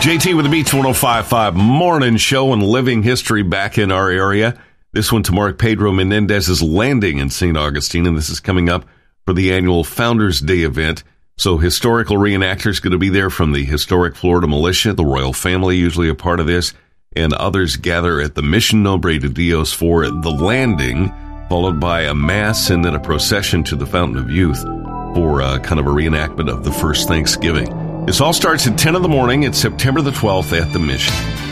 JT with the Beach 105.5 morning show and living history back in our area. This one to mark Pedro Menendez's landing in St. Augustine, and this is coming up for the annual Founders Day event. So historical reenactors going to be there from the historic Florida militia, the royal family usually a part of this, and others gather at the Mission Nombre de Dios for the landing, followed by a mass and then a procession to the Fountain of Youth for kind of a reenactment of the first Thanksgiving. This all starts at 10 in the morning. It's September the 12th at the Mission.